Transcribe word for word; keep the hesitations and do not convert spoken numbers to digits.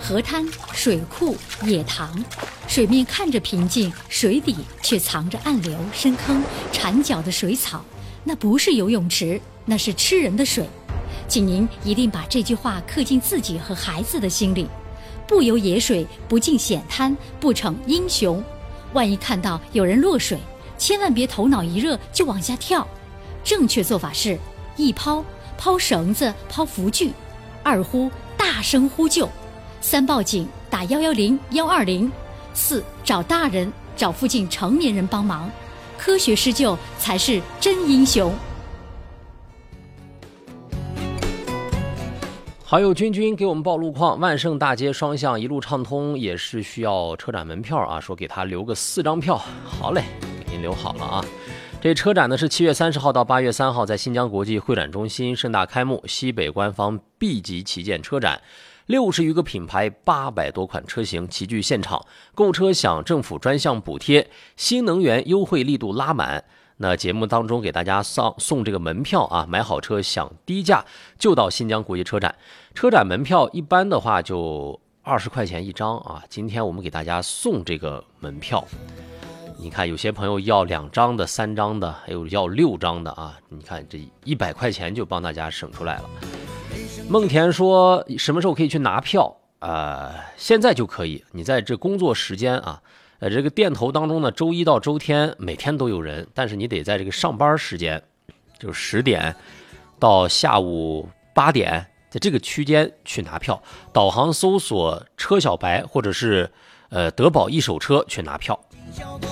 河滩、水库、野塘，水面看着平静，水底却藏着暗流、深坑、缠脚的水草，那不是游泳池，那是吃人的水。请您一定把这句话刻进自己和孩子的心里：不游野水，不进险滩，不成英雄。万一看到有人落水，千万别头脑一热就往下跳。正确做法是：一抛，抛绳子，抛浮具；二呼，大声呼救；三报警，打一一零、一二零；四找大人，找附近成年人帮忙。科学施救才是真英雄。 好友君君给我们报路况，万盛大街双向一路畅通，也是需要车展门票啊，说给他留个四张票。好嘞，给您留好了啊。这车展呢是七月三十号到八月三号在新疆国际会展中心盛大开幕，西北官方 B 级旗舰车展，六十余个品牌，八百多款车型齐聚现场，购车享政府专项补贴，新能源优惠力度拉满。那节目当中给大家送送这个门票啊，买好车享低价，就到新疆国际车展。车展门票一般的话就二十块钱一张啊，今天我们给大家送这个门票。你看有些朋友要两张的、三张的，还有要六张的啊，你看这一百块钱就帮大家省出来了。梦田说什么时候可以去拿票？呃，现在就可以，你在这工作时间啊。呃，这个店头当中呢，周一到周天每天都有人，但是你得在这个上班时间，就是十点到下午八点，在这个区间去拿票。导航搜索车小白或者是呃德宝一手车去拿票。